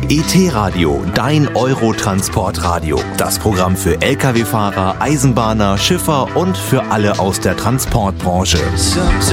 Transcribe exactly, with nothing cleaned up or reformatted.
E T-Radio, dein Eurotransportradio. Das Programm für L K W-Fahrer, Eisenbahner, Schiffer und für alle aus der Transportbranche.